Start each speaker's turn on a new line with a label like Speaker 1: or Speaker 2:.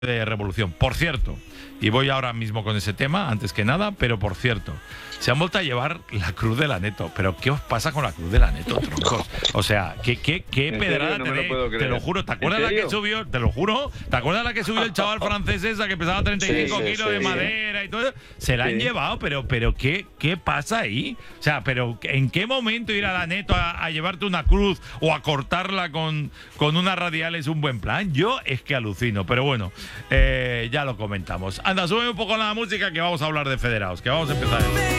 Speaker 1: de revolución. Por cierto, y voy ahora mismo con ese tema, antes que nada, pero por cierto, se han vuelto a llevar la cruz de la Neto. ¿Pero qué os pasa con la cruz de la Neto, troncos? O sea, ¿qué pedrada
Speaker 2: no
Speaker 1: tenéis?
Speaker 2: lo
Speaker 1: Te lo juro, ¿te acuerdas la que subió? Te lo juro, ¿te acuerdas la que subió el chaval francés esa que pesaba 35 kilos de madera y todo eso? Se la han llevado, pero ¿qué pasa ahí? O sea, pero ¿en qué momento ir a la Neto a llevarte una cruz o a cortarla con una radial es un buen plan? Yo es que alucino, pero bueno, ya lo comentamos. Anda, sube un poco la música que vamos a hablar de federados, que vamos a empezar.